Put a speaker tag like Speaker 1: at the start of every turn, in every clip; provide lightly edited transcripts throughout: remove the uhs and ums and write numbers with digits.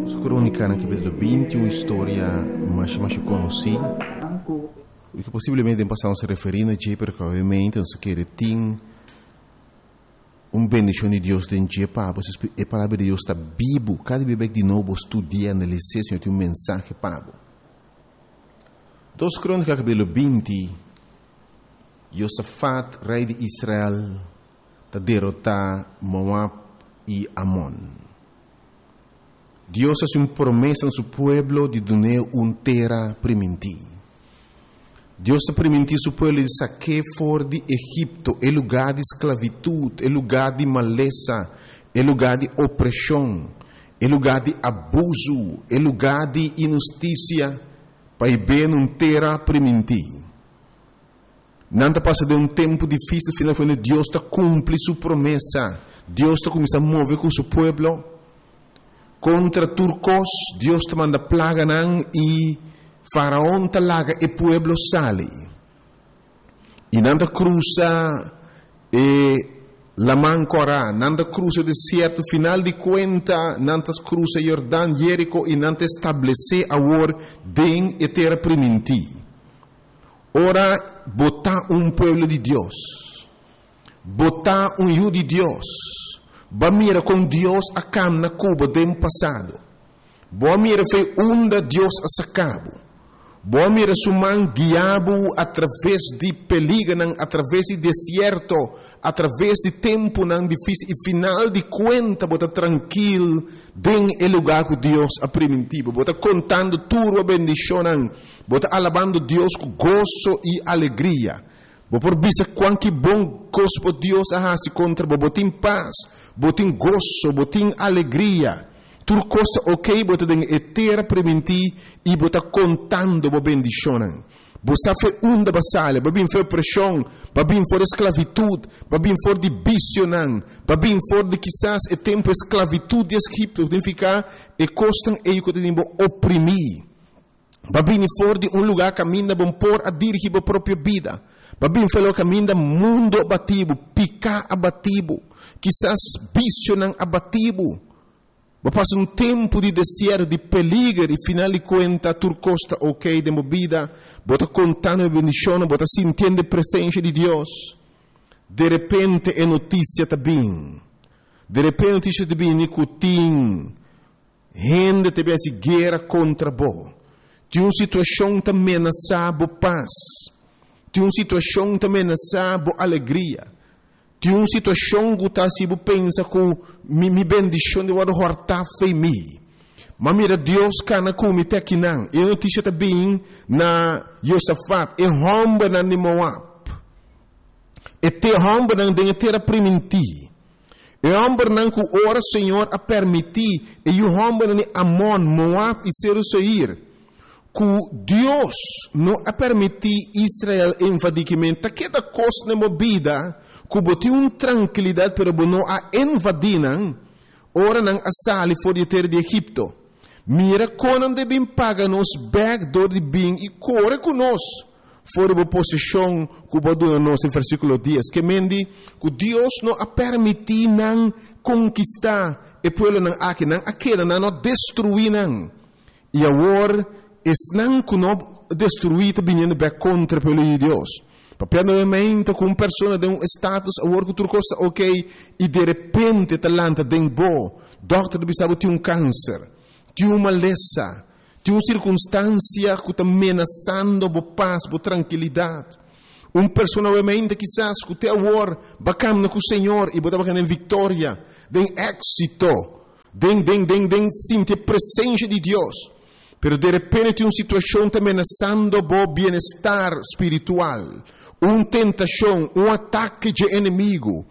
Speaker 1: Crônica na capítulo 20, uma história mais conhecida, que possivelmente passamos a referir a Jay, porque obviamente nós queremos ter bendição de Deus dentro de Pablo. A palavra de Deus está viva. Cada vez de novo estudia, analisar, Senhor, tem mensagem Pablo. Dos Crônica capítulo 20, Josafat, rei de Israel, está derrotar Moab e Amon. Deus hace uma promessa a seu povo de dar uma terra primitiva. Deus está permitindo seu povo de sacar fora de Egipto, é lugar de esclavitud, é lugar de maleza, é lugar de opressão, é lugar de abuso, é lugar de injustiça, para ir bem uma terra primitiva. Não está passando um tempo difícil, finalmente Deus está cumprindo sua promessa. Deus está começando a mover com seu povo. Contra turcos, Deus te manda plaga e faraón te laga e pueblo sale. E nanda cruza la mancora, nanda cruza o deserto, final de conta, nanda cruza Jordão, Jerico e nanda estabelece agora den e terra primitiva. Ora, botar pueblo de Deus, botar judo de Deus. Ba mira com Deus a cam na Cuba do passado. Boa mira foi onda Deus a sacabo. Boa mira suman guiabo através de peligro, através de deserto, através de tempo não difícil e final de conta bota tranquilo den el lugar que Deus a primitivo. Bota contando tudo a bendição, bota alabando Deus com gozo e alegria. Por vista quanto bom gosto Deus se contra botin paz, botin gozo, botin alegria. Tudo costa ok, bota den etera preventi e bota contando bo bendição. Bosta fe unda basale, babin fe pressão, babin for esclavitud, babin for de bicionan, babin for de quizás e tempo esclavitud de Egipto, significa e costan e que tem bo oprimir. Babin for de lugar caminha bom por a dirigir a própria vida. Babin falou caminho mundo abatido, picar abatido, quizás bicho abatido. Passa tempo de deserto, de peligro, e final de conta, turcosta ok de movida, bota contando a bendição, bota sentindo a presença de Deus. De repente é notícia também. De repente notícia também, nicotim, gente te vê guerra contra bo. Tem uma situação que ameaça a paz. Tem uma situação que ameaça a alegria. Tem uma situação que você pensa que me bendição de horta foi me. Mas mira, Deus cana como te aqui não. E a notícia também na Josafat. E romba na Moab. E te romba na terra primitiva. E romba na que ora Senhor a permitir. E o romba na Amon, Moab e Seir. Que Deus não a permitir Israel invadimento, que da coisa na movida, que botou uma tranquilidade, pero não a invadiram, ora não a sali fora de terra de Egipto. Mira, quando devem pagar nos backdoor de bem e corre conosco, fora da posição que botou no nosso versículo 10, que mendi que Deus não a permitir não conquistar, e pelo não aqui, não aquela, não destruir, não. E agora, não que não destruído vindo bem contra pelo Deus. Papel novamente com uma pessoa de um status, agora que tu costa ok, e de repente talanta den bo, doctor bisabo tem câncer, tem uma maleza, tem uma circunstância que está ameaçando a paz, a tranquilidade. Uma pessoa novamente quizás que te agora bacana com o Senhor e botar bacana em vitória, den êxito, den sentir a presença de Deus. Pero de repente uma situação está ameaçando o bem-estar espiritual, uma tentação, um ataque de inimigo,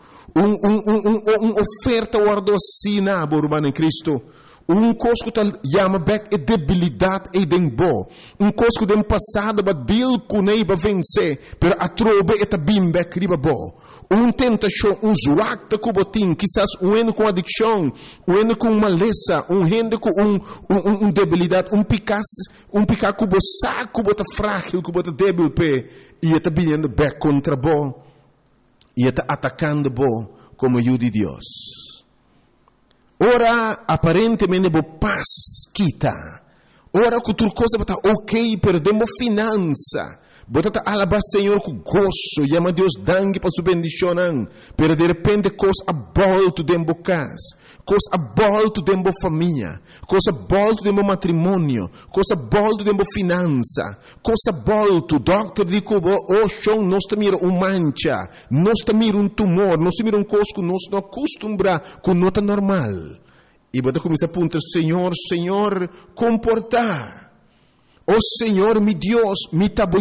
Speaker 1: uma oferta guardocina, irmão em Cristo, coisa que chama back debilidade e dembo, coisa que no passado ba deal com ele ba vencer, pero a trobe eta bim back riba bo. Tentação, zuacta com botim, quizás com adicção, com maleza, gente com debilidade, picar com o saco, bota frágil, com bota débil, e está vindo back contra bo, e está atacando bo como ajuda de Deus. Ora, aparentemente, bo paz quita. Ora, que outra coisa está ok, perdemos finança. Bota alabar Senhor com gozo, chama Deus dangue para sua bendição, pero de repente coisa abolto dentro casa, coisa abolto dentro família, coisa abolto dentro matrimônio, coisa abolto dentro finança, coisa abolto, doctor dico, oh chão, nós mira mancha, nós mira tumor, nós mira coisa que nós não acostumbra com nota normal. E bota começa a apontar, Senhor, comportar. Oh Senhor, mi Deus, mi tabo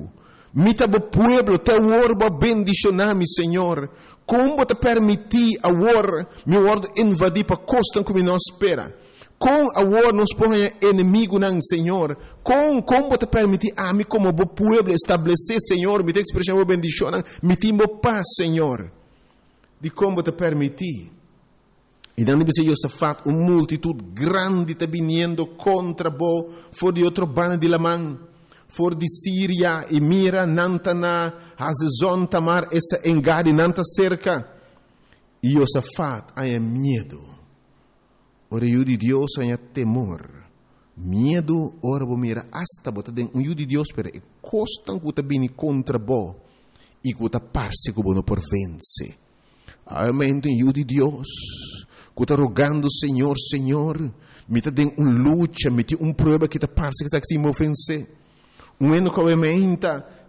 Speaker 1: pueblo, te orba bendicionar-me, Senhor. Como te permitir agora, mi word invadir para costa como não espera. Com agora nos põe inimigo não, Senhor. Como te permitir a mim como pueblo estabelecer, Senhor, me te expressão bendição, me timbo paz, Senhor. De como te permitir. E não deve ser Josafat, uma multitud grande está vindo contra bo, for de outro bando de Lamã, for de Síria, e mira, Nantana, Hazezon, Tamar, esta engade, Nanta cerca. E Josafat, há medo. Ora, o de Deus, há temor. Medo, ora, bo mira, hasta, bota den, o de Deus, pero, e costan que está vindo contra bo, e que está parse que bo não por vence. Amém, o de Deus. Que está rogando, Senhor, me está dando uma luta, me tem uma prova que está parece que está se me ofense. Um ano que obviamente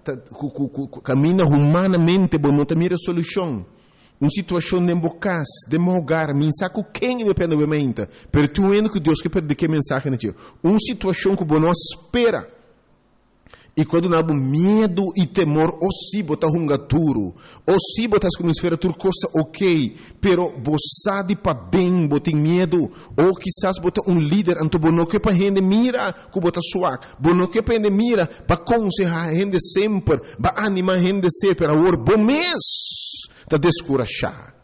Speaker 1: caminha humanamente, mas não tem solução. Uma situação de embocas, de mogar, me saco quem depende obviamente. Mas tu ano que Deus quer perder que mensagem na tia. Uma situação que não espera. E quando não há medo e temor, ou se botar duro, ou se botar como esfera tudo coisa ok, pero você para bem, botar medo, ou quizás botar líder, então não que para gente mira, que botar suave, não que para gente mira, para aconselhar a gente sempre, para animar a gente sempre, pero agora bom mês, está descurachar.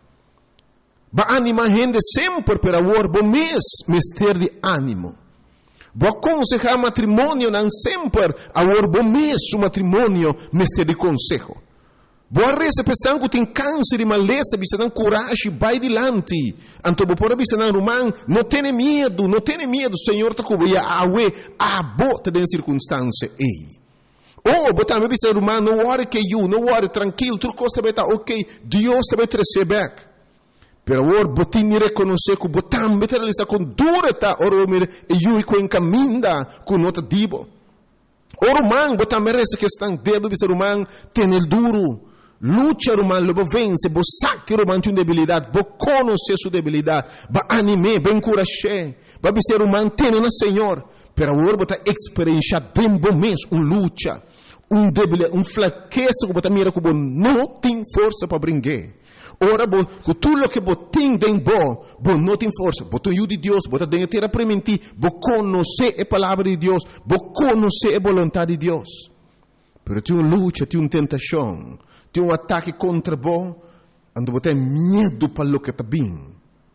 Speaker 1: Para animar a gente sempre, pero agora bom mês, ter de ânimo. Vou aconselhar matrimônio não sempre, agora bom mês o matrimônio mestre de conselho. Boa reza pensando que tem câncer e maleza, bisa não coragem, vai adiante. Então vou por bisa não romano, não tenha medo, Senhor está com a awe, a bota de circunstância, ei. Oh, botar me bisa romano, não worry que you, não worry, tranquilo, tudo coisa vai estar ok, Deus vai trazer back. Pero agora, botin reconhecer que botam meter ali com dura tá, ora mir e eu com encaminda com nota dibo. Ora man, botam merece que estão debo ser humano, tem el duro. Lucha romano, lobo vence, bo saque romano tem debilidade, bo conhecer sua debilidade, ba anime, ben encorajar, ba ser humano tem na Senhor. Pero agora botar experiência bem bom mês, lucha, debilidade, fraqueza que botar mira que não tem força para brincar. Ora, com tudo o que botem dentro, não tem força. Botem o de Deus, botem dentro para mentir, conhecer a palavra de Deus, conhecer a vontade de Deus. Mas tem uma luta, tem uma tentação, tem um ataque contra você, ando botem medo para o que está bem.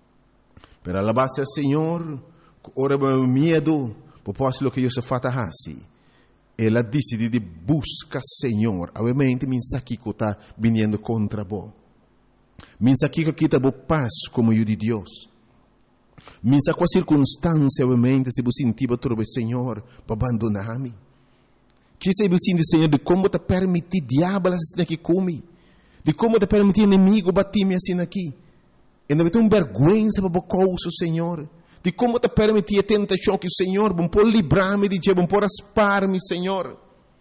Speaker 1: Mas alabar ao Senhor, ora, o medo, posso o que eu faça assim. Ela decide de buscar Senhor, obviamente, mensagem que está vindo contra você. Minsa que kita bo paz como o de Deus. Minsa com a circunstância, obviamente, se você sentir o Senhor para abandonar-me. Que se você sentir, Senhor, de como te permitir diabo assim aqui comigo. De como te permitir inimigo bater-me assim aqui. E não tem vergonha para o Senhor. De como te permitir a tentação que o Senhor, bom por livrar-me de Deus, bom por aspar-me, Senhor.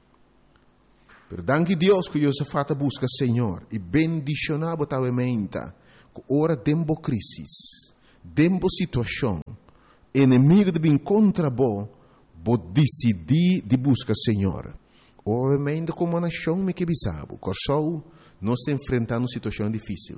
Speaker 1: Danke Deus que Josafat busca Senhor e bendicionar botavelmente que ora dembo crisis, dembo situação, inimigo de vir contra bo decidir de buscar Senhor. Obviamente como nação me que bisabo, corsou nós enfrentando situação difícil.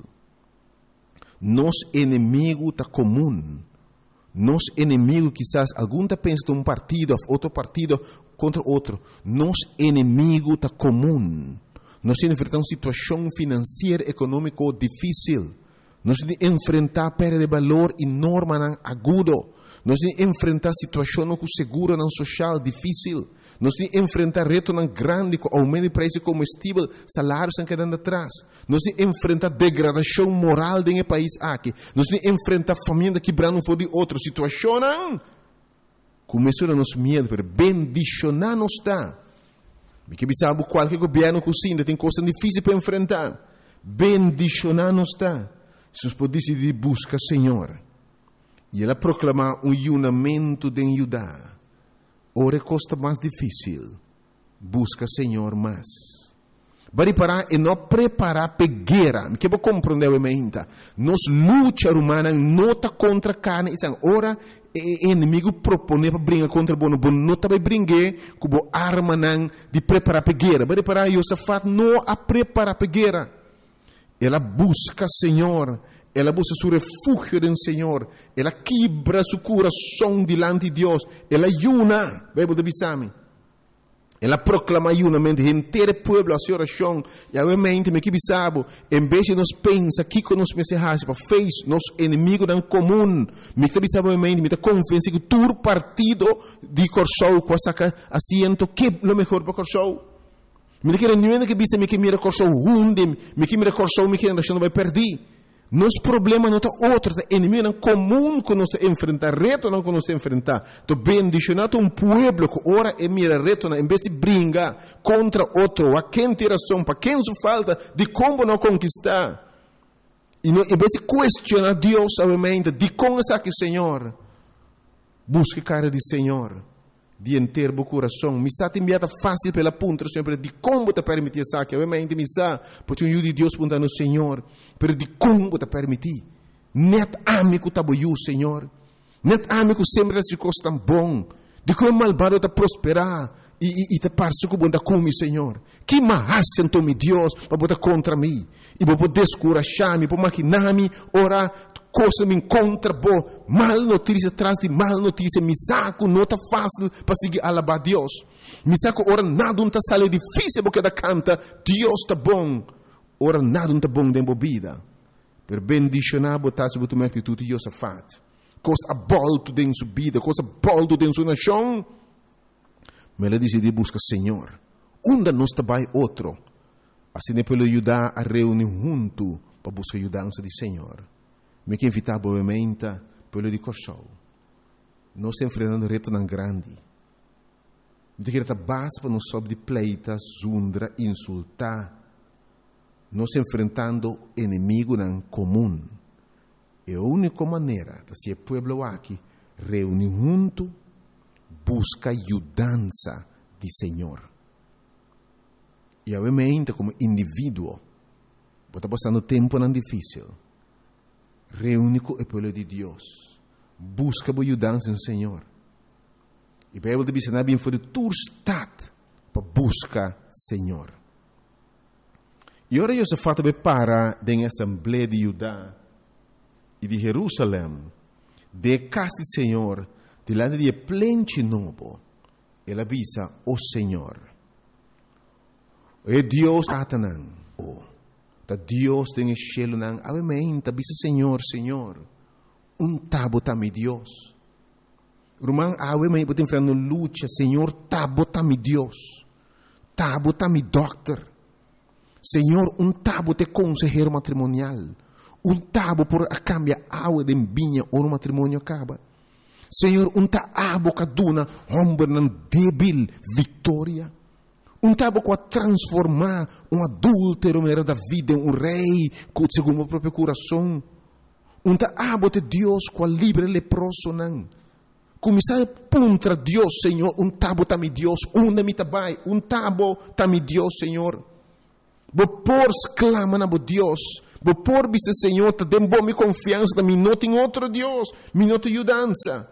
Speaker 1: Nos inimigo tá comum. Nos inimigo quizás algum tá pensa de partido, outro partido contra outro. Nos inimigo está comum. Nós enfrentamos situação financeira, econômica difícil. Nós temos de enfrentar perda de valor enorme agudo. Nós temos de enfrentar situações com seguro social difícil. Nós temos de enfrentar reto grande com aumento de preço de combustível, salários estão quedando atrás. Nós temos de enfrentar degradação moral do país aqui. Nós temos de enfrentar família quebrando um de outra situação. Começou a nos medo, pero bendicionar não está. Porque sabe qualquer governo cozinha tem coisas difíceis para enfrentar. Bendicionar não está. Se nós podemos decidir buscar Senhor. E ela proclamar unamento de Judá. Ora costa mais difícil. Busca Senhor mais. Bari parar e não preparar para guerra. Me quero compreender a mente. Nos luta humana não está contra carne. Ora o inimigo propõe para brincar contra o bom. Não está para brincar com a arma de preparar para guerra. Bari parar Josafat não a preparar para guerra. Ela busca Senhor. Ela busca seu refúgio do Senhor. Ela quebra seu coração diante de Deus. Ela ayuna. Bíblia de Bisami. Ela proclama ayunamento inteiro povo a sua oração. E obviamente, me que sabe, em vez de nós pensar que nós pensamos para fez nosso inimigo em comum, me que sabe obviamente, me convence que todo partido de Corsou com essa assento que é o melhor para Corsou. Me que não é que bisa me que mira Corsou hunde, me que mira Corsou me que a não vai perder. Nosso problema não é outro, é inimigo comum que nós enfrentar, reto não que nós enfrentar. Então, bendicionado um povo que ora e mira reto, em vez de brincar contra outro, a quem tem razão, para quem se falta, de como não conquistar. E não, em vez de questionar Deus, obviamente, de como é que Senhor, busque cara de Senhor, de inteiro o coração. Me está enviada fácil pela ponta, sempre de como te permitir isso aqui. Obviamente, me está, porque o de Deus pergunta no Senhor, mas de como te permitir. Net amigo tá boiu, Senhor. Net amigo sempre se costa bom. De como malvado te prosperar e te parece que bunda come, Senhor. Que mais sentou me Deus para botar contra mim e para descurajar-me, para maquinar-me, orar. Coisa me encontra boa, mal notícia atrás de mal notícia, me saco, não está fácil para seguir alabar Deus. Me saco, ora nada não está sale difícil porque da canta, Deus está bom. Ora nada não está bom dentro da vida. Per bendicionar, botar sobre tua atitude, Deus faz. Coisa bolto dentro da sua vida, coisa bolto dentro da sua nação. Mas ela decide buscar Senhor. Onde nós trabalha outro. Assim é para ajudar a reunir junto para buscar a ajudança do Senhor. Me que invitar obviamente pelo de Corsou. Nós estamos enfrentando reto tão grande. Me que a base para nós sob de pleita, zundra, insultar. Nós estamos enfrentando inimigo em comum. E a única maneira de ser povo aqui reunir junto, busca ajudança de Senhor. E obviamente como indivíduo, está passando tempo não difícil. Reúne com o povo de Deus. Busca a ajudança no Senhor. E a Bíblia diz que não é para tu estar para buscar Senhor. E agora eu se falo para a Assembleia de Judá e de Jerusalém, de casa do Senhor, delante de plente novo, ela avisa o Senhor. E Deus Satanás. Da Deus tem o cielo nang obviamente bisa Senhor tabo tá mi Deus rumang obviamente botem frente luta Senhor tabo tá mi Deus tabo tá mi doctor Senhor tabo te consejero matrimonial tabo por a cambia água de vinha ou no matrimônio acaba Senhor abo kaduna homem nan débil vitória tabo a transformar adúltero da vida em rei segundo o próprio coração. Abo de Deus com livre leproso não. Começar contra Deus, Senhor. Tabo tá mi Deus. Onde me tabai? Tabo tá mi Deus, Senhor. Por clama na Deus. Por bisa Senhor, te dem boa confiança, me não tem outro Deus, me não tem ajudança.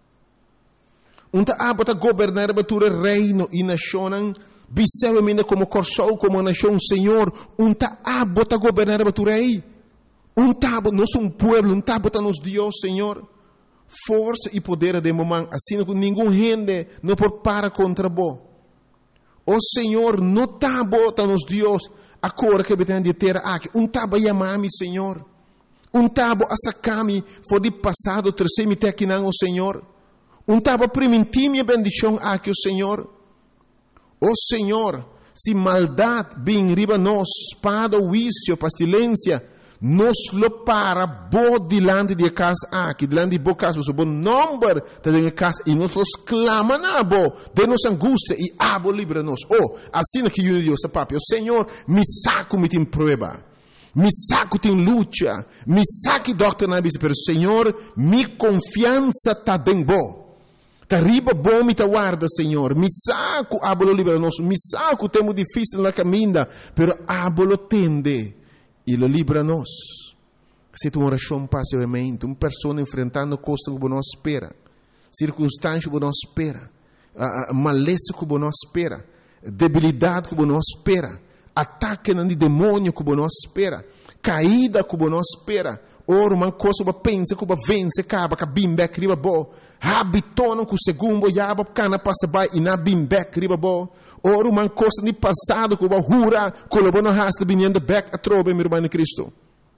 Speaker 1: Abo tá governar o reino e nação. Bisavamente como Corsou, como nação, Senhor, abo está governar a tu rei. Tabo, nós somos povo, tabo está nos Deus, Senhor. Força e poder de momento, assim que nenhum gente não pode parar contra vós. O Senhor, não tabo está nos Deus, agora que tem de ter aqui. Tabo chamar-me, Senhor. Tabo a sacami for de passado terceiro te aqui não o Senhor. Tabo permitir minha bendição aqui o Senhor. O Senhor, se maldade bem riba nós, espada, vício, pestilência, nos lo para bo dilante de casa aqui, dilante de bo casa, o bom número de casa e nós los clama na bo, de nos angústia e abo livra nos. Oh, assim que eu Deus, papi, o Senhor me saco me tem prova. Me saco tem luta, me saque doctor na bisa, pero Senhor, mi confiança tá bem bo. Tá riba bom me tá guarda, Senhor. Me saco abolo libera nos, me saco temo difícil na caminha, pero abolo tende e lo libera nos. Se tu oração passivamente, pessoa enfrentando coisas que não espera, circunstâncias que não espera, maleza que não espera, debilidade que não espera, ataque de demônio que não espera, caída que não espera. Ora, uma coisa que pensa que vence, acaba que bimbek riba bo. Habitono que o segundo já cana passa by e na bimbek riba bo. Ora, uma coisa de passado que hura, colabou na raça de vinhando back a trobe, meu irmão de Cristo.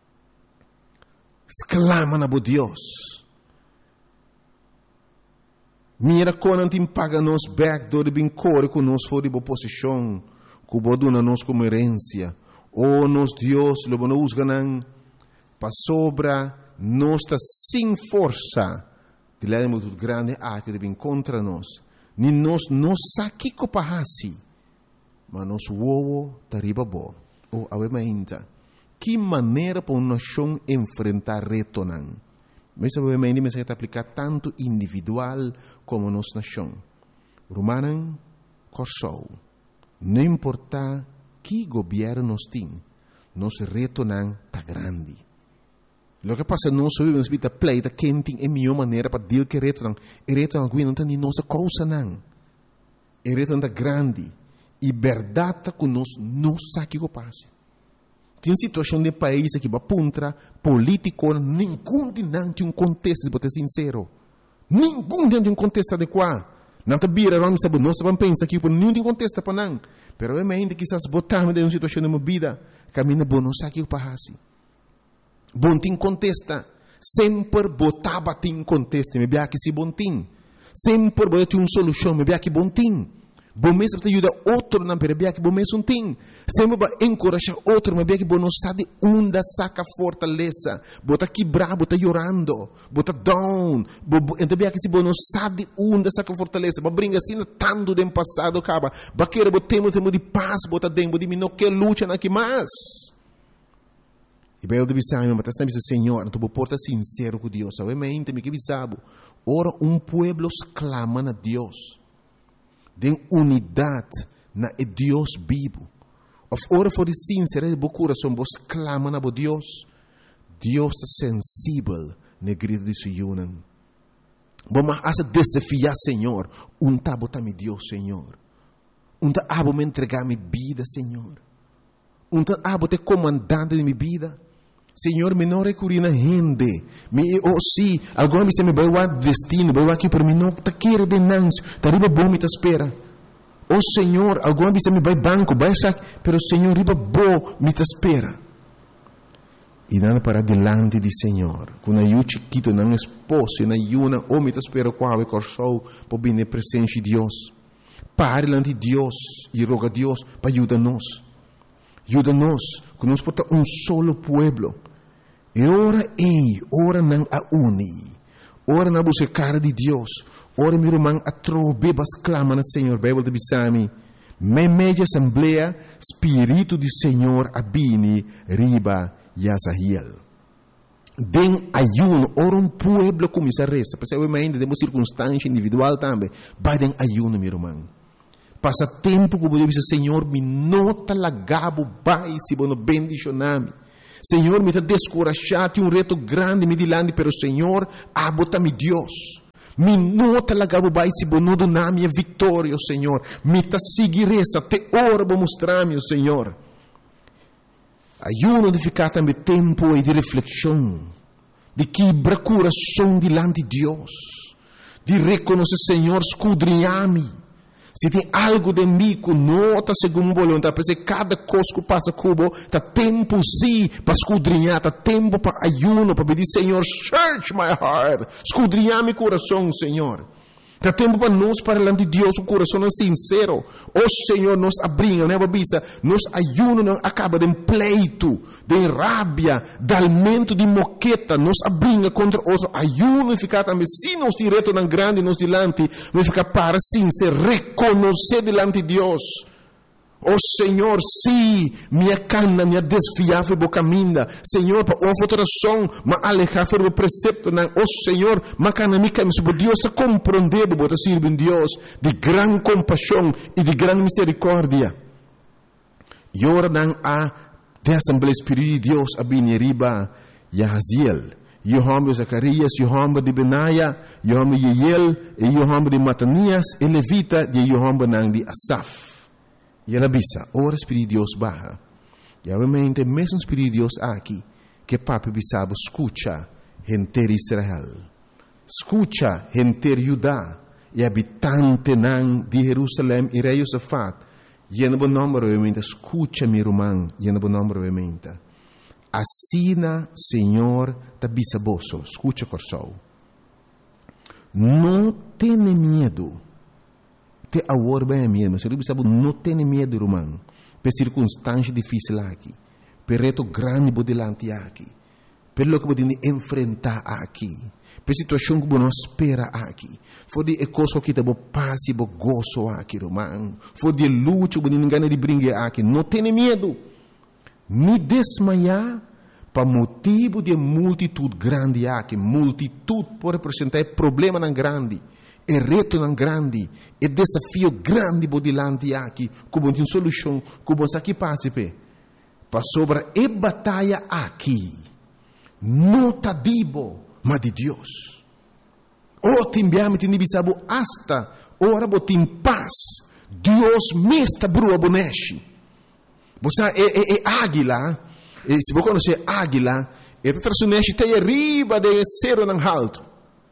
Speaker 1: Exclama na bo Deus. Mira quando te paga nos back do de bincore que nos for de boa posição, que o dona nos como herência. Oh, nos Deus, lobo nos ganam. Para sobra, nós está sem força. De lá muito grande que deve contra nós. Nem nós não saque que pahasi, mas nós uou tariba bo. Ou awemainta. Que maneira para uma nação enfrentar reto não? Mas awemainta me se aplicar tanto individual como nossa nação. Romanan corsou. Não importa que governo nós tem, nosso reto não tá grande. Lo que passa não sou eu a pleita quem tem a melhor maneira para deal que reto não. E reto não não tem nossa causa não. E reto não grande. E verdade que nós não sabe o que passa. Tem situação de país que vai puntra político nenhum de não tem contexto de ser sincero. Nenhum de um contexto adequado. Não te bira não sabe nós vamos pensar que não tem contexto para não. Pero é ainda que essas botamos de uma situação de uma vida caminha bom não sabe o que passa. Bom tem contesta, sempre botava tem contesta, me bia que se bom tem, sempre botava uma solução, me bia que bom tem, bom mesmo te ajuda outro não me bia que bom mesmo tem, sempre vai encorajar outro, me bia que bom não sabe onde saca fortaleza, bota quebrar, bota chorando, bota down, então bia que se bom não sabe onde saca fortaleza, vai brincar assim tanto do passado acaba, vai querer botemos de paz, bota dentro de mim não quer luta na que mais. E bem, eu deve saber, mas está dizendo, Senhor, tu porta sincero com Deus. Sabe, mas ainda me que sabe. Ora, pueblo clama a Deus. Den unidade na Deus vivo. Ora, for de sincero, de bom coração, vos clama a Deus. Deus está sensível no grito de Sion. Vamos a desafiar, Senhor. Tabo tá mi Deus, Senhor. Tabo me entregar minha vida, Senhor. Tabo te comandante de minha vida. Senhor, me não recurri na gente. Se alguma vez me vai o destino, vai aqui para mim, não está querendo denúncia, está riba bom me espera. Senhor, alguma vez me vai banco, vai sair, pero Senhor, riba bom me espera. E nada para delante de Senhor. Quando eu chiquito, não esposo, na yuna, ou me espera qual é corso, para vir na presença de Deus. Pare diante de Deus e roga a Deus para ajudar-nos. Ajuda-nos, que nós porta solo pueblo. E ora não a uni. Ora não busca cara de Deus. Ora meu irmão a trobebas clama no Senhor. Bíblia de Bisami. Media assembleia, Espírito do Senhor abini riba Yazahiel. Den ayuno, ora pueblo começa a resta. Porque eu ainda temos circunstância individual também. Vai den ayuno, meu irmão. Passa tempo que eu digo, Senhor, me nota lagabo, vai, se bono bendicioname. Senhor, me está descorajado, tem reto grande, me dilande, pero Senhor, abota-me Deus. Me nota lagabo, vai, se bono doname a vitória, Senhor. Me está seguir essa, te ora para mostrar-me, Senhor. Ayuno de ficar também tempo e de reflexão, de quebrar coração dilante de Deus, de reconhecer, Senhor, escudrinhar-me. Se tem algo de mim que não está segundo o voluntade, porque cada coisa que passa cubo, está tempo sim para escudrinhar, está tempo para ayuno, para pedir, Senhor, search my heart, escudrinhar meu coração, Senhor. Está tempo para nós, para diante de Deus, o coração é sincero. O Senhor nos abrinha, né, babisa? Nos ayuno não acaba de pleito, de rabia, de aumento de moqueta, nos abrinha contra outro. Ayuno ficar também, se nós direto não grande, nos dilante, vai ficar para sincero, reconhecer delante de Deus. Oh Senhor, sim, minha cana, minha desfiar foi boa caminha. Senhor, para uma votação, mas alejar foi o precepto. Oh Senhor, mas cana minha caminha. Deus está compreendendo, bota servir Deus de grande compaixão e de grande misericórdia. E ora não há de Assembleia Espírita de Deus a Bineriba Yahaziel. Yohamba de Zacarias, Yohamba de Benaia, Yohamba de Yeiel, e Yohamba de Matanias, e Levita de Yohamba de Asaf. E ela bisa, ora Espírito de Deus barra. E obviamente, mesmo Espírito de Deus aqui, que papi bisabo, escucha, gente de Israel. Escucha, gente de Judá, e habitante de Jerusalém, e rei Josafat. E no bom nome, obviamente, escucha, meu irmão, e no bom nome, obviamente. Assina, Senhor, da bisaboso, escucha, corsou. Não tenha medo. Te agora bem mesmo, se você não tem medo, irmão, por circunstância difícil aqui, por reto grande por delante aqui, por lo que você enfrentar aqui, por situação que você não espera aqui, for de coisa que você passa e gozo aqui, irmão, for de luta que você não ganha de brincar aqui, não tem medo, nem desmaiar, para motivo de multitude grande aqui, multitude pode representar problema não grande. É reto não grande, é desafio grande por delante aqui, como tem solução, como aqui passa para sobre a batalha aqui, não tá dibo, mas de Deus. O timbiame tem bisabo hasta ora botim paz, Deus me está brua boneshi. Você é águila, se você conhecer águila, é traçoneshi tem arriba de cero não alto.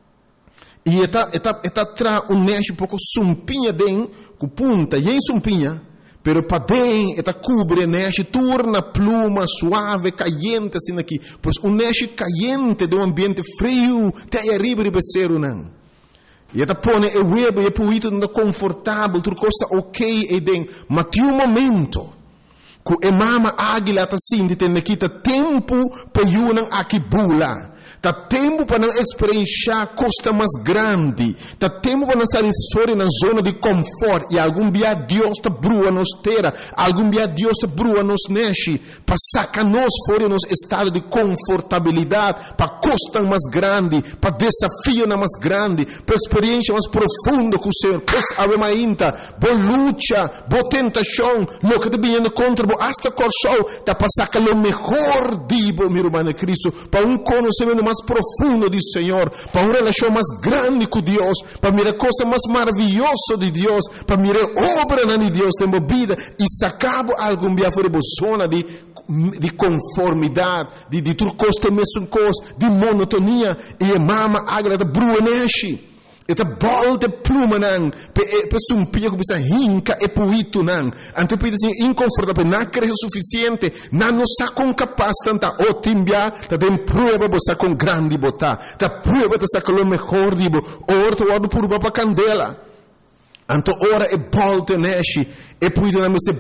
Speaker 1: E está tra um neste pouco sumpinha den, com punta, e em sumpinha, pero para den, está cobre neste, torna pluma suave, caliente assim aqui, pois um neste caliente de um ambiente frio, tem arriba de becer não. E está põe o web, e puito não confortável, tudo coisa ok e den, mas tem um momento, que a mama águila está assim, tem aqui, tá tempo para yunang aqui bula. Tá tempo para não experienciar costa mais grande. Tá tempo para não sair fora na zona de conforto. E algum dia Deus está brua nos terra. Algum dia Deus está brua nos neche. Para sacar nós fora nos estado de confortabilidade. Para costa mais grande. Para desafio mais grande. Para experiência mais profunda com o Senhor. Pois a ainda. Boa luta. Boa tentação. Lo que está vindo contra. Boa hasta corção. Tá para sacar o melhor dibo, meu irmão Cristo. Para conhecimento mais profundo do Senhor, para uma relação mais grande com Deus, para mirar coisa mais maravilhosa de Deus, para mirar obra de Deus na vida e sacar algum dia fora da zona de conformidade, de turcosta mesmo coisa, de monotonia e a mama água da bruaneshi. Eta bolde pluma nang, pe sumpia que bisa hinca e puito nang. Ante pide assim inconfortável, não creio suficiente, não nos sacam capaz tanta o timbia, tá tem prova você com grande botar, tá prova tá sacar o melhor dibo, orto ordo por baba candela. Anto ora e bolte neshi, e puito na meste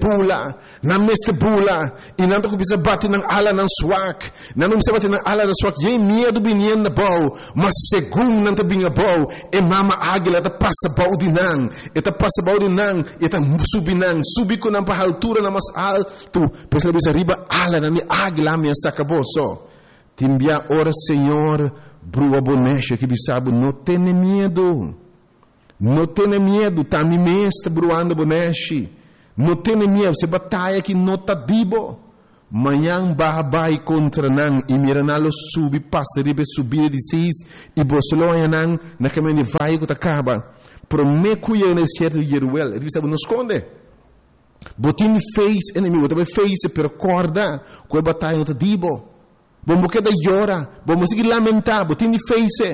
Speaker 1: bula, e não tá bisa bate nang ala nang swak, não bisa bate nang ala nang swak, ye medo binien na bau, mas segundo não tá binha bau, e mama águila tá passa bau de nang, e tá passa bau de nang, e tá subi com nang pa altura na mas alto, pois ela bisa riba ala nang águila minha sacaboso. Timbia ora Senhor, brua bonecha que bisabo, não tem medo. Não tenha medo, tá me mestre bruando boneshi. Não tenha medo, se batalha que não tá dibo. Manhã babai contra nan e miranalo subi passa ribe subir de seis e bosloia nan na caminho vai que acaba. Prometo eu nesse certo Jeruel, ele sabe nos esconde. Botin fez inimigo, também fez per corda, que batalha não tá dibo. Vamos que da llora, vamos seguir lamentar, botin fez